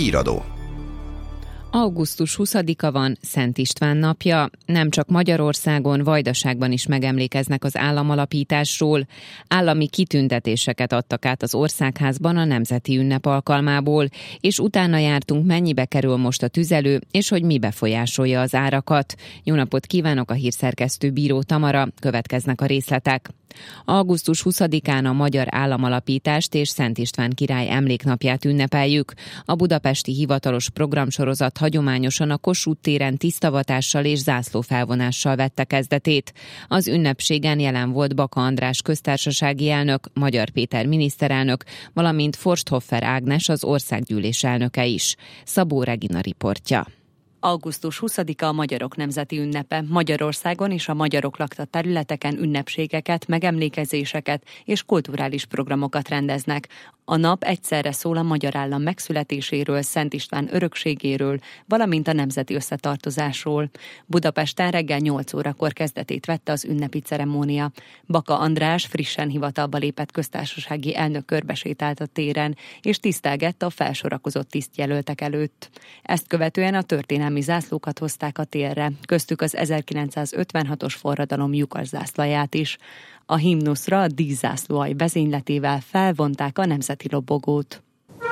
Híradó. Augusztus 20-a van, Szent István napja. Nem csak Magyarországon, Vajdaságban is megemlékeznek az államalapításról. Állami kitüntetéseket adtak át az Országházban a nemzeti ünnep alkalmából, és utána jártunk, mennyibe kerül most a tüzelő, és hogy mi befolyásolja az árakat. Jó napot kívánok, a hírszerkesztő Bíró Tamara, következnek a részletek. Augusztus 20-án a magyar államalapítást és Szent István király emléknapját ünnepeljük. A budapesti hivatalos programsorozat hagyományosan a Kossuth téren tisztavatással és zászlófelvonással vette kezdetét. Az ünnepségen jelen volt Baka András köztársasági elnök, Magyar Péter miniszterelnök, valamint Forsthoffer Ágnes, az országgyűlés elnöke is. Szabó Regina riportja. Augusztus 20-a a magyarok nemzeti ünnepe. Magyarországon és a magyarok lakta területeken ünnepségeket, megemlékezéseket és kulturális programokat rendeznek. A nap egyszerre szól a magyar állam megszületéséről, Szent István örökségéről, valamint a nemzeti összetartozásról. Budapesten reggel 8 órakor kezdetét vette az ünnepi ceremónia. Baka András frissen hivatalba lépett köztársasági elnök körbesétált a téren, és tisztelgett a felsorakozott tisztjelöltek előtt. Ezt követően a történelmi zászlókat hozták a térre, köztük az 1956-os forradalom lyukas-zászlaját is. A himnuszra a díszzászlóalj vezényletével felvonták a nemzeti lobogót.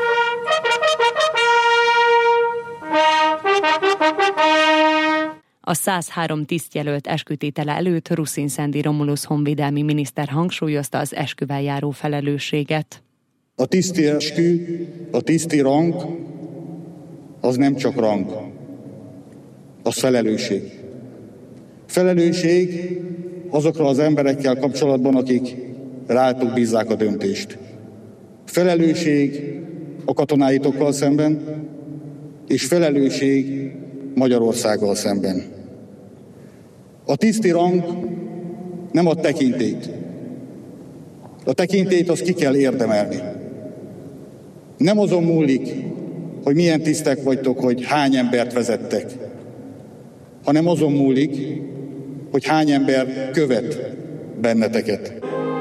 A 103 tisztjelölt eskütétele előtt Ruszin-Szendi Romulus honvédelmi miniszter hangsúlyozta az esküvel járó felelősséget. A tiszti eskü, a tiszti rang, az nem csak rang, az felelősség. Felelősség azokra az emberekkel kapcsolatban, akik rátok bízzák a döntést. Felelősség a katonáitokkal szemben, és felelősség Magyarországgal szemben. A tiszti rang nem a tekintélyt. A tekintélyt azt ki kell érdemelni. Nem azon múlik, hogy milyen tisztek vagytok, hogy hány embert vezettek, hanem azon múlik, hogy hány ember követ benneteket.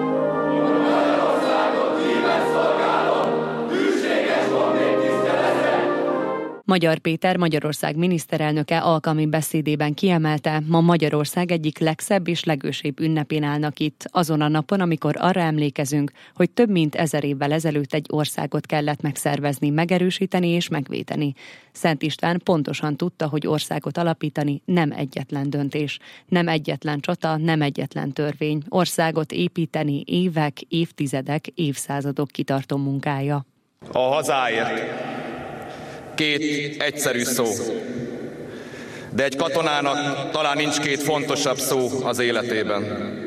Magyar Péter, Magyarország miniszterelnöke alkalmi beszédében kiemelte, ma Magyarország egyik legszebb és legősibb ünnepén állnak itt, azon a napon, amikor arra emlékezünk, hogy több mint 1000 évvel ezelőtt egy országot kellett megszervezni, megerősíteni és megvédeni. Szent István pontosan tudta, hogy országot alapítani nem egyetlen döntés, nem egyetlen csata, nem egyetlen törvény. Országot építeni évek, évtizedek, évszázadok kitartó munkája. A hazáért. Két egyszerű szó, de egy katonának talán nincs két fontosabb szó az életében.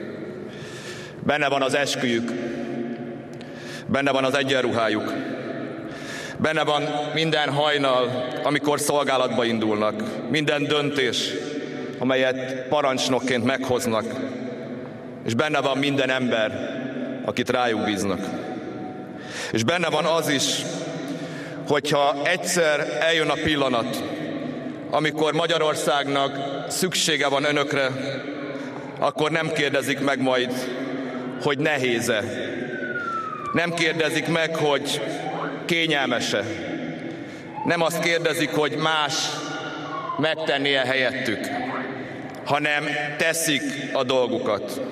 Benne van az esküjük, benne van az egyenruhájuk, benne van minden hajnal, amikor szolgálatba indulnak, minden döntés, amelyet parancsnokként meghoznak, és benne van minden ember, akit rájuk bíznak. És benne van az is, hogyha egyszer eljön a pillanat, amikor Magyarországnak szüksége van önökre, akkor nem kérdezik meg majd, hogy nehéz-e. Nem kérdezik meg, hogy kényelmes-e. Nem azt kérdezik, hogy más megtennie helyettük, hanem teszik a dolgukat.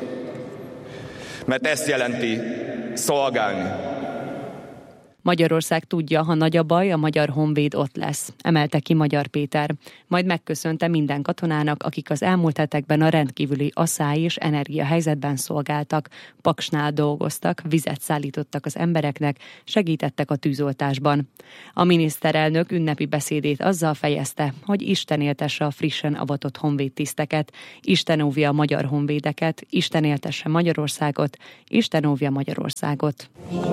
Mert ezt jelenti szolgálni. Magyarország tudja, ha nagy a baj, a Magyar Honvéd ott lesz, emelte ki Magyar Péter. Majd megköszönte minden katonának, akik az elmúlt hetekben a rendkívüli asszály és energiahelyzetben szolgáltak, paksnál dolgoztak, vizet szállítottak az embereknek, segítettek a tűzoltásban. A miniszterelnök ünnepi beszédét azzal fejezte, hogy Isten éltesse a frissen avatott honvédtiszteket, Isten óvja a magyar honvédeket, Isten éltesse Magyarországot, Isten óvja Magyarországot.